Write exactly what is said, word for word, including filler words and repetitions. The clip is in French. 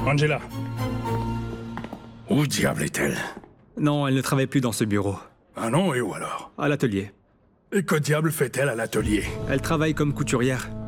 Angela. Où diable est-elle? Non, elle ne travaille plus dans ce bureau. Ah non, et où alors? À l'atelier. Et que diable fait-elle à l'atelier? Elle travaille comme couturière.